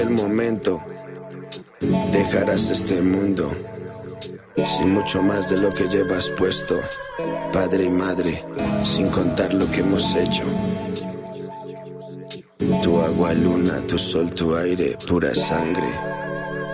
El momento, dejarás este mundo sin mucho más de lo que llevas puesto, padre y madre, sin contar lo que hemos hecho. Tu agua, luna, tu sol, tu aire, pura sangre.